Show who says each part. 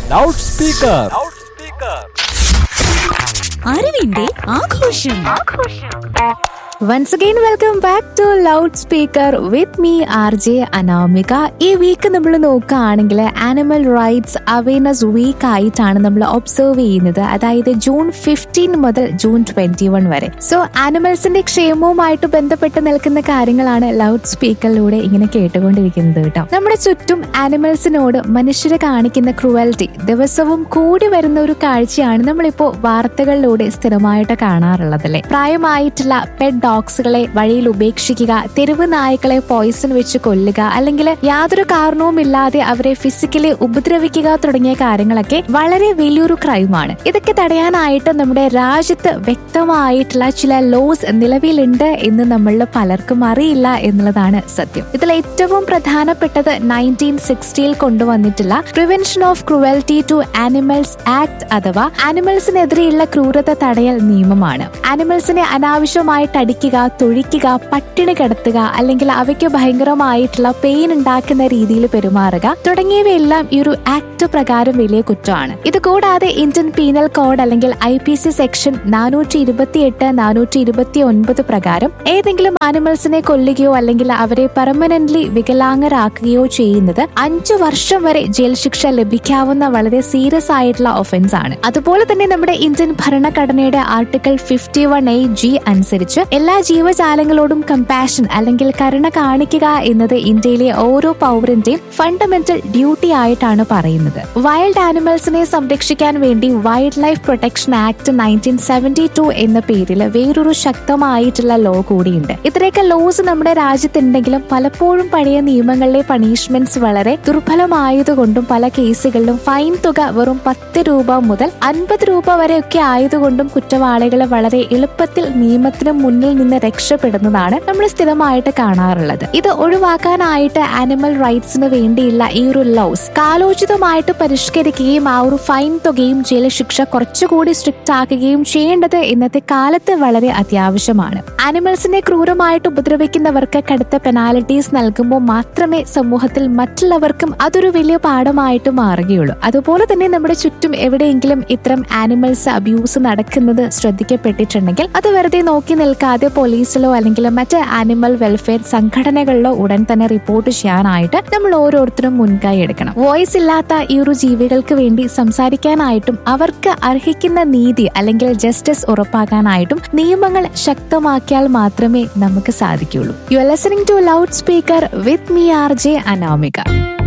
Speaker 1: Loud speaker.
Speaker 2: അറിവിന്റെ ആഘോഷം.
Speaker 3: Once again, welcome back to Loudspeaker with me, RJ Anamika. ഈ week നമ്മൾ നോക്കുകയാണെങ്കിൽ ആനിമൽ റൈറ്റ്സ് അവയർനെസ് വീക്ക് ആയിട്ടാണ് നമ്മൾ ഒബ്സർവ് ചെയ്യുന്നത്. അതായത് ജൂൺ 15 മുതൽ ജൂൺ 21 വരെ. സോ ആനിമൽസിന്റെ ക്ഷേമവുമായിട്ട് ബന്ധപ്പെട്ട് നിൽക്കുന്ന കാര്യങ്ങളാണ് ലൗഡ് സ്പീക്കറിലൂടെ ഇങ്ങനെ കേട്ടുകൊണ്ടിരിക്കുന്നത് കേട്ടോ. നമ്മുടെ ചുറ്റും ആനിമൽസിനോട് മനുഷ്യരെ കാണിക്കുന്ന ക്രൂവൽറ്റി ദിവസവും കൂടി വരുന്ന ഒരു കാഴ്ചയാണ് നമ്മളിപ്പോ വാർത്തകളിലൂടെ സ്ഥിരമായിട്ട് കാണാറുള്ളത്. പ്രായമായിട്ടുള്ള പെറ്റ് ഡോഗ്സുകളെ വഴിയിൽ ഉപേക്ഷിക്കുക, തെരുവ് നായ്ക്കളെ പോയിസൺ വെച്ച് കൊല്ലുക, അല്ലെങ്കിൽ യാതൊരു കാരണവുമില്ലാതെ അവരെ ഫിസിക്കലി ഉപദ്രവിക്കുക തുടങ്ങിയ കാര്യങ്ങളൊക്കെ വളരെ വലിയൊരു ക്രൈമാണ്. ഇതൊക്കെ തടയാനായിട്ട് നമ്മുടെ രാജ്യത്ത് വ്യക്തമായിട്ടുള്ള ചില ലോസ് നിലവിലുണ്ട് എന്ന് നമ്മളിൽ പലർക്കും അറിയില്ല എന്നുള്ളതാണ് സത്യം. ഇതിൽ ഏറ്റവും പ്രധാനപ്പെട്ടത് 1960 കൊണ്ടുവന്നിട്ടുള്ള prevention of cruelty to animals act അഥവാ ആനിമൽസിനെതിരെയുള്ള ക്രൂരത തടയൽ നിയമമാണ്. ആനിമൽസിനെ അനാവശ്യമായിട്ട് അടിക്കുക, തൊഴിക്കുക, പട്ടിണി കിടത്തുക, അല്ലെങ്കിൽ അവയ്ക്ക് ഭയങ്കരമായിട്ടുള്ള പെയിൻ ഉണ്ടാക്കുന്ന രീതിയിൽ പെരുമാറുക തുടങ്ങിയവയെല്ലാം ഈ ഒരു ആക്ട് പ്രകാരം വലിയ കുറ്റമാണ്. ഇത് കൂടാതെ ഇന്ത്യൻ പീനൽ കോഡ് അല്ലെങ്കിൽ IPC സെക്ഷൻ 428, 429 പ്രകാരം ഏതെങ്കിലും ആനിമൽസിനെ കൊല്ലുകയോ അല്ലെങ്കിൽ അവരെ പെർമനന്റ്ലി വികലാംഗരാക്കുകയോ ചെയ്യുന്നത് 5 വർഷം വരെ ജയിൽ ശിക്ഷ ലഭിക്കാവുന്ന വളരെ സീരിയസ് ആയിട്ടുള്ള ഒഫൻസ് ആണ്. അതുപോലെ തന്നെ നമ്മുടെ ഇന്ത്യൻ ഭരണഘടനയുടെ ആർട്ടിക്കിൾ 51A(g) അനുസരിച്ച് എല്ലാ ജീവജാലങ്ങളോടും കമ്പാഷൻ അല്ലെങ്കിൽ കരുണ കാണിക്കുക എന്നത് ഇന്ത്യയിലെ ഓരോ പൗരന്റെയും ഫണ്ടമെന്റൽ ഡ്യൂട്ടി ആയിട്ടാണ് പറയുന്നത്. വൈൽഡ് ആനിമൽസിനെ സംരക്ഷിക്കാൻ വേണ്ടി വൈൽഡ് ലൈഫ് പ്രൊട്ടക്ഷൻ ആക്ട് 1972 എന്ന പേരിൽ വേറൊരു ശക്തമായിട്ടുള്ള ലോ കൂടിയുണ്ട്. ഇത്രയൊക്കെ ലോസ് നമ്മുടെ രാജ്യത്തുണ്ടെങ്കിലും പലപ്പോഴും പഴയ നിയമങ്ങളിലെ പണിഷ്മെന്റ്സ് വളരെ ദുർബലമായതുകൊണ്ടും പല കേസുകളിലും ഫൈൻ തുക വെറും 10 രൂപ മുതൽ 50 രൂപ വരെയൊക്കെ ആയതുകൊണ്ടും കുറ്റവാളികൾ വളരെ എളുപ്പത്തിൽ നിയമത്തിന് മുന്നിൽ നിന്ന് രക്ഷപ്പെടുന്നതാണ് നമ്മൾ സ്ഥിരമായിട്ട് കാണാറുള്ളത്. ഇത് ഒഴിവാക്കാനായിട്ട് ആനിമൽ റൈറ്റ്സിന് വേണ്ടിയുള്ള ഈ ഒരു ലോസ് കാലോചിതമായിട്ട് പരിഷ്കരിക്കുകയും ആ ഒരു ഫൈൻ തുകയും ജയിൽ ശിക്ഷ കുറച്ചുകൂടി സ്ട്രിക്റ്റ് ആക്കുകയും ചെയ്യേണ്ടത് ഇന്നത്തെ കാലത്ത് വളരെ അത്യാവശ്യമാണ്. ആനിമൽസിനെ ക്രൂരമായിട്ട് ഉപദ്രവിക്കുന്നവർക്ക് കടുത്ത പെനാൽറ്റീസ് നൽകുമ്പോൾ മാത്രമേ സമൂഹത്തിൽ മറ്റുള്ളവർക്കും അതൊരു വലിയ പാഠമായിട്ട് മാറുകയുള്ളൂ. അതുപോലെ തന്നെ നമ്മുടെ ചുറ്റും എവിടെയെങ്കിലും ഇത്തരം ആനിമൽസ് അബ്യൂസ് നടക്കുന്നത് ശ്രദ്ധിക്കപ്പെട്ടിട്ടുണ്ടെങ്കിൽ അത് വെറുതെ നോക്കി നിൽക്കാതെ പോലീസിലോ അല്ലെങ്കിൽ മറ്റ് ആനിമൽ വെൽഫെയർ സംഘടനകളിലോ ഉടൻ തന്നെ റിപ്പോർട്ട് ചെയ്യാനായിട്ട് നമ്മൾ ഓരോരുത്തരും മുൻകൈ എടുക്കണം. വോയിസ് ഇല്ലാത്ത ഈ ഒരു ജീവികൾക്ക് വേണ്ടി സംസാരിക്കാനായിട്ടും അവർക്ക് അർഹിക്കുന്ന നീതി അല്ലെങ്കിൽ ജസ്റ്റിസ് ഉറപ്പാക്കാനായിട്ടും നിയമങ്ങൾ ശക്തമാക്കിയാൽ മാത്രമേ നമുക്ക് സാധിക്കുള്ളൂ. You are listening to loud speaker with me RJ Anamika.